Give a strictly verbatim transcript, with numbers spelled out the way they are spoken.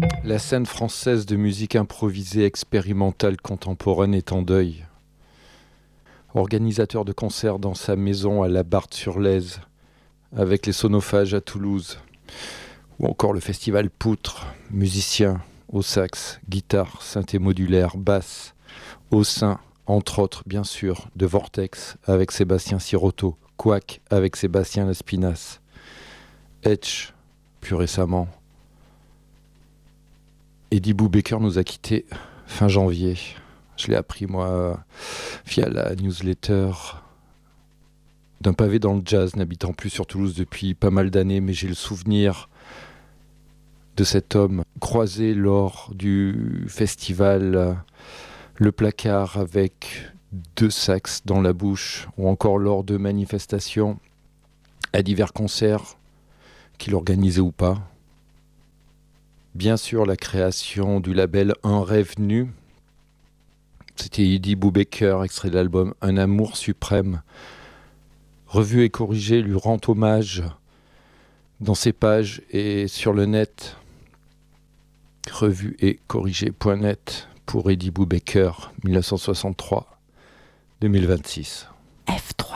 La scène française de musique improvisée expérimentale contemporaine est en deuil. Organisateur de concerts dans sa maison à la Barthe-sur-Lèze, avec les Sonophages à Toulouse, ou encore le festival Poutre, musicien au sax, guitare, synthé modulaire, basse, au sein, entre autres, bien sûr, de Vortex avec Sébastien Sirotto, Quack avec Sébastien Laspinas, Etch, plus récemment. Eddie Boubaker nous a quittés fin janvier. Je l'ai appris, moi, via la newsletter d'un pavé dans le jazz, n'habitant plus sur Toulouse depuis pas mal d'années, mais j'ai le souvenir de cet homme croisé lors du festival Le Placard avec deux sax dans la bouche, ou encore lors de manifestations à divers concerts qu'il organisait ou pas. Bien sûr, la création du label Un Rêve Nu. C'était Eddie Boubaker, extrait de l'album Un Amour Suprême. Revu et corrigé lui rend hommage dans ses pages et sur le net. Revu et corrigé point net pour Eddie Boubaker, dix-neuf cent soixante-trois à deux mille vingt-six. F trois.